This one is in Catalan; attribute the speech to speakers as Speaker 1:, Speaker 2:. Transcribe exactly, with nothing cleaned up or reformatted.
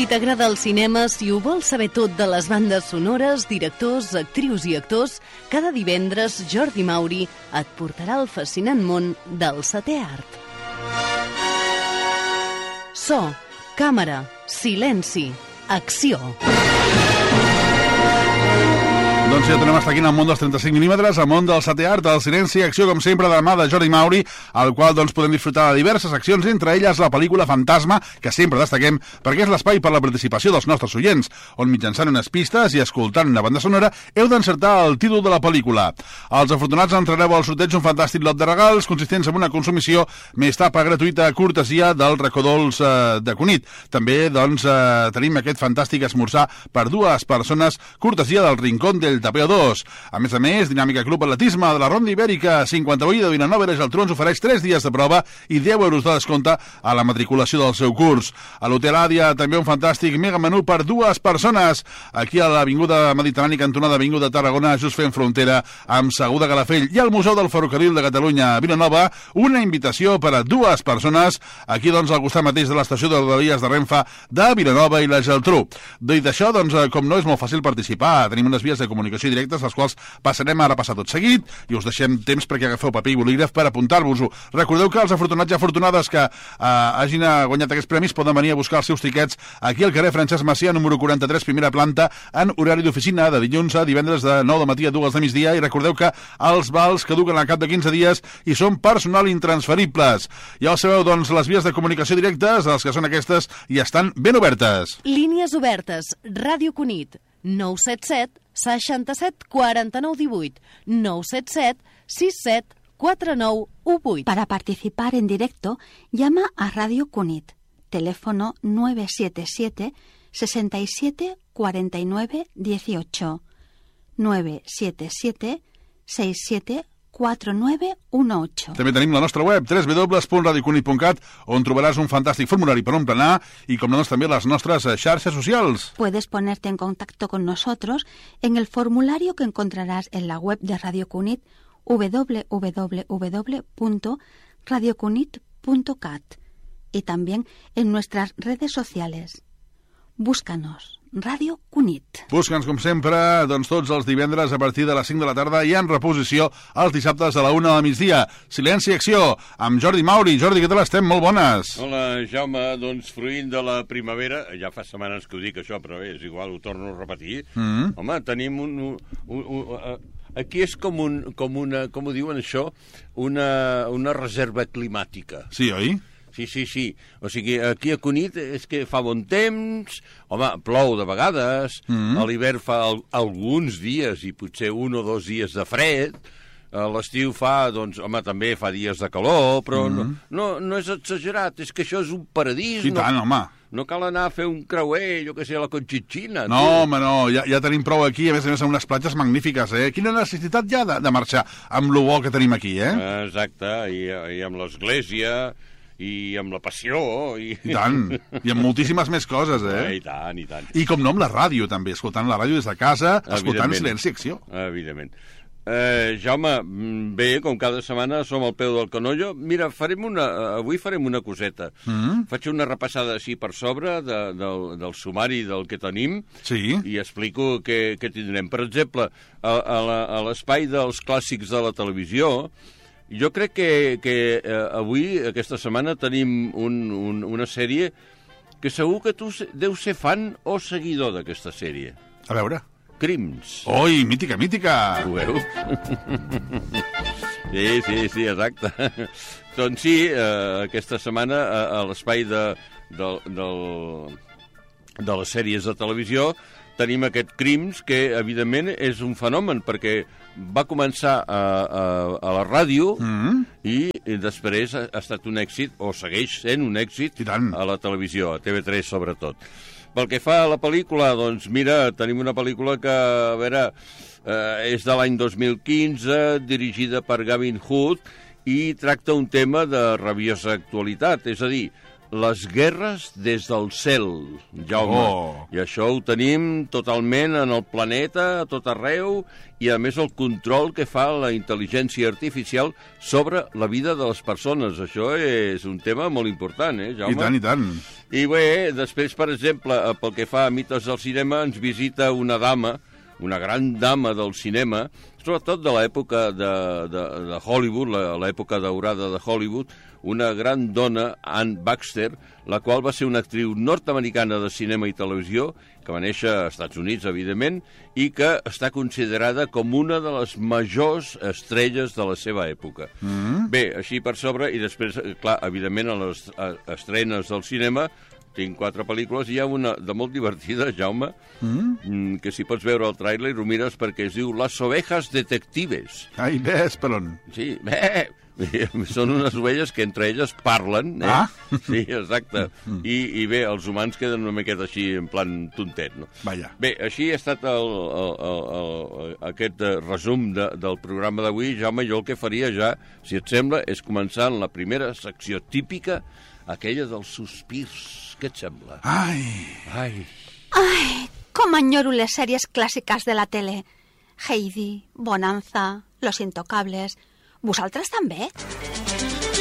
Speaker 1: Si t'agrada el cinema, si ho vols saber tot de les bandes sonores, directors, actrius i actors, cada divendres Jordi Mauri et portarà al fascinant món del setè art. So, càmera, silenci, acció.
Speaker 2: Doncs ja tornem a estar aquí en el món dels trenta-cinc mil·límetres, al món del setè art, del silenci i acció, com sempre, de la mà de Jordi Mauri, al qual doncs, podem disfrutar de diverses accions, entre elles la pel·lícula Fantasma, que sempre destaquem perquè és l'espai per la participació dels nostres oients, on mitjançant unes pistes i escoltant una banda sonora heu d'encertar el títol de la pel·lícula. Els afortunats entrareu al sorteig un fantàstic lot de regals consistents en una consumició més tapa gratuïta a cortesia del racó dolç eh, de Cunit. També doncs, eh, tenim aquest fantàstic esmorzar per dues persones, cortesia del Rincón del Tapeo dos. A més a més, Dinàmica Club Atletisme de la Ronda Ibèrica cinquanta vuit de Vilanova i la Geltrú ens ofereix tres dies de prova i deu euros de descompte a la matriculació del seu curs. A l'Hotel Àdia també un fantàstic mega menú per dues persones. Aquí a l'Avinguda Mediterrani, cantonada Avinguda Tarragona, just fent frontera amb Segur de Calafell, i al Museu del Ferrocarril de Catalunya a Vilanova, una invitació per a dues persones, aquí doncs al costat mateix de l'estació de Rodalies de Renfe de Vilanova i la Geltrú. Dit això, doncs, com no és molt fàcil participar, tenim unes vies de comunicació directes, les quals passarem ara a passar tot seguit, i us deixem temps perquè agafeu paper i bolígraf per apuntar-vos-ho. Recordeu que els afortunats i afortunades que eh, hagin guanyat aquests premis poden venir a buscar els seus tiquets aquí al carrer Francesc Macià, número quaranta-tres, primera planta, en horari d'oficina, de dilluns a divendres de nou del matí a dues de migdia, i recordeu que els vals caduquen al cap de quinze dies i són personal intransferibles. Ja ho sabeu, doncs, les vies de comunicació directes, les que són aquestes, i estan ben obertes.
Speaker 1: Línies obertes, Ràdio Cunit, nou set set, seixanta-set, quaranta-nou, divuit, nou set set, sis set, quatre nou, u vuit.
Speaker 3: Para participar en directo, llama a Radio Cunit, teléfono nueve siete siete, seis siete, cuatro nueve, uno ocho, nueve siete siete, seis siete, cuatro nueve uno ocho.
Speaker 2: També tenim la nostra web, w w w punt radio cunit punt cat, on trobaràs un fantàstic formulari per emplenar i, com no, també les nostres xarxes socials.
Speaker 3: Puedes ponerte en contacto con nosotros en el formulario que encontrarás en la web de Radio Cunit, w w w punto radio cunit punto cat, y también en nuestras redes sociales. Búscanos, Radio Cunit.
Speaker 2: Busca'ns, com sempre, doncs tots els divendres a partir de les cinc de la tarda i en reposició els dissabtes a la una del migdia. Silenci i acció, amb Jordi Mauri. Jordi, què tal estem? Molt bones.
Speaker 4: Hola, Jaume. Doncs fruint de la primavera, ja fa setmanes que ho dic això, però és igual, ho torno a repetir. Mm-hmm. Home, tenim un... un, un, un uh, aquí és com, un, com una, com ho diuen això, una, una reserva climàtica.
Speaker 2: Sí, oi?
Speaker 4: Sí, sí, sí. O sigui, aquí a Cunit és que fa bon temps, home, plou de vegades, mm-hmm. a l'hivern fa al, alguns dies i potser un o dos dies de fred, a l'estiu fa, doncs, home, també fa dies de calor, però mm-hmm. no, no, no és exagerat, és que això és un paradís.
Speaker 2: Sí,
Speaker 4: no,
Speaker 2: tant, home.
Speaker 4: No cal anar a fer un creuer, jo que sé, a la Conxitxina.
Speaker 2: No, tu. home, no, ja, ja tenim prou aquí, a més a més, amb unes platges magnífiques, eh? Quina necessitat ja de, de marxar amb lo bo que tenim aquí, eh?
Speaker 4: Exacte, i, i amb l'església... i amb la passió. I...
Speaker 2: I tant, i amb moltíssimes més coses, eh?
Speaker 4: I tant, i tant.
Speaker 2: I com no amb la ràdio, també, escoltant la ràdio des de casa, escoltant Silenci i Acció.
Speaker 4: Evidentment. Eh, Jaume, bé, com cada setmana som al peu del canollo. Mira, farem una, avui farem una coseta. Mm-hmm. Faig una repassada així per sobre de, del, del sumari del que tenim,
Speaker 2: sí.
Speaker 4: I explico què, què tindrem. Per exemple, a, a l'espai dels clàssics de la televisió, jo crec que, que eh, avui, aquesta setmana, tenim un, un, una sèrie que segur que tu deus ser fan o seguidor d'aquesta sèrie.
Speaker 2: A veure.
Speaker 4: Crims.
Speaker 2: Oi, mítica, mítica.
Speaker 4: Ho veus? Sí, sí, sí, exacte. Doncs sí, eh, aquesta setmana a, a l'espai de, de, del, de les sèries de televisió tenim aquest Crims, que evidentment és un fenomen, perquè va començar a, a, a la ràdio mm-hmm. i, i després ha, ha estat un èxit, o segueix sent un èxit, a la televisió, a T V tres sobretot. Pel que fa a la pel·lícula, doncs mira, tenim una pel·lícula que, a veure, eh, és de l'any dos mil quinze, dirigida per Gavin Hood, i tracta un tema de rabiosa actualitat, és a dir, les guerres des del cel, Jaume. Oh. I això ho tenim totalment en el planeta, a tot arreu, i a més el control que fa la intel·ligència artificial sobre la vida de les persones. Això és un tema molt important, eh, Jaume?
Speaker 2: I tant, i tant.
Speaker 4: I bé, després, per exemple, pel que fa a mites del cinema, ens visita una dama, una gran dama del cinema, sobretot de l'època de, de, de Hollywood, l'època daurada de Hollywood, una gran dona, Anne Baxter, la qual va ser una actriu nord-americana de cinema i televisió, que va néixer als Estats Units, evidentment, i que està considerada com una de les majors estrelles de la seva època. Mm-hmm. Bé, així per sobre, i després, clar, evidentment, a les estrenes del cinema, tinc quatre pel·lícules, i hi ha una de molt divertida, Jaume, mm? que si pots veure el tràiler ho mires perquè es diu Las ovejas detectives.
Speaker 2: Ai, bé, Esperon.
Speaker 4: Sí, bé, són unes ovelles que entre elles parlen, eh?
Speaker 2: Ah?
Speaker 4: Sí, exacte. I, I bé, els humans queden una miqueta així en plan tontet, no?
Speaker 2: Vaja.
Speaker 4: Bé, així ha estat el, el, el, el, aquest resum de, del programa d'avui. Jaume, jo el que faria ja, si et sembla, és començar en la primera secció típica, aquella dels sospirs. Què et sembla?
Speaker 2: Ai!
Speaker 4: Ai!
Speaker 3: Ai, com enyoro les sèries clàssiques de la tele. Heidi, Bonanza, Los Intocables... Vosaltres també?